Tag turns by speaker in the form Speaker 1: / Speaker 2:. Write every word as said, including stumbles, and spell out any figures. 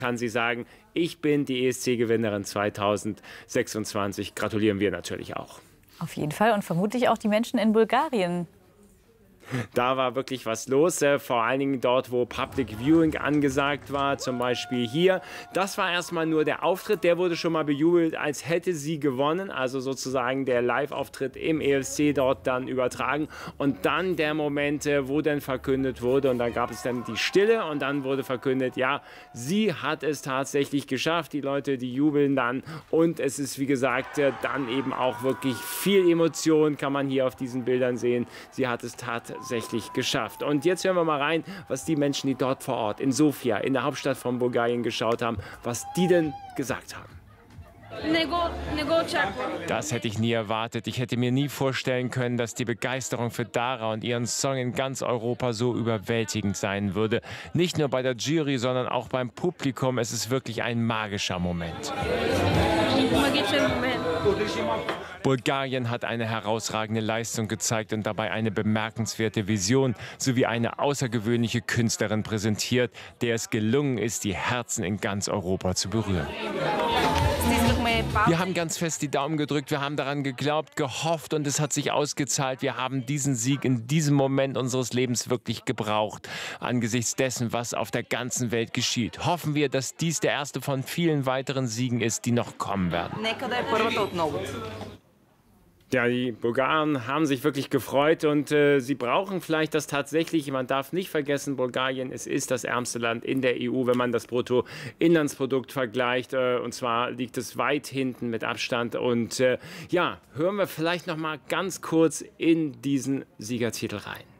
Speaker 1: kann sie sagen, ich bin die E S C-Gewinnerin zweitausendsechsundzwanzig. Gratulieren wir natürlich auch.
Speaker 2: Auf jeden Fall und vermutlich auch die Menschen in Bulgarien.
Speaker 1: Da war wirklich was los, äh, vor allen Dingen dort, wo Public Viewing angesagt war, zum Beispiel hier. Das war erstmal nur der Auftritt, der wurde schon mal bejubelt, als hätte sie gewonnen, also sozusagen der Live-Auftritt im E F C dort dann übertragen. Und dann der Moment, äh, wo dann verkündet wurde, und dann gab es dann die Stille und dann wurde verkündet, ja, sie hat es tatsächlich geschafft, die Leute, die jubeln dann und es ist, wie gesagt, äh, dann eben auch wirklich viel Emotion, kann man hier auf diesen Bildern sehen. Sie hat es tatsächlich tatsächlich geschafft. Und jetzt hören wir mal rein, was die Menschen, die dort vor Ort in Sofia, in der Hauptstadt von Bulgarien, geschaut haben, was die denn gesagt haben.
Speaker 3: Das hätte ich nie erwartet. Ich hätte mir nie vorstellen können, dass die Begeisterung für Dara und ihren Song in ganz Europa so überwältigend sein würde. Nicht nur bei der Jury, sondern auch beim Publikum. Es ist wirklich ein magischer Moment. Bulgarien hat eine herausragende Leistung gezeigt und dabei eine bemerkenswerte Vision sowie eine außergewöhnliche Künstlerin präsentiert, der es gelungen ist, die Herzen in ganz Europa zu berühren. Wir haben ganz fest die Daumen gedrückt, wir haben daran geglaubt, gehofft und es hat sich ausgezahlt. Wir haben diesen Sieg in diesem Moment unseres Lebens wirklich gebraucht. Angesichts dessen, was auf der ganzen Welt geschieht, hoffen wir, dass dies der erste von vielen weiteren Siegen ist, die noch kommen werden.
Speaker 1: Ja, die Bulgaren haben sich wirklich gefreut und äh, sie brauchen vielleicht das tatsächlich. Man darf nicht vergessen, Bulgarien, es ist das ärmste Land in der E U, wenn man das Bruttoinlandsprodukt vergleicht. Äh, und zwar liegt es weit hinten mit Abstand. Und äh, ja, hören wir vielleicht noch mal ganz kurz in diesen Siegertitel rein.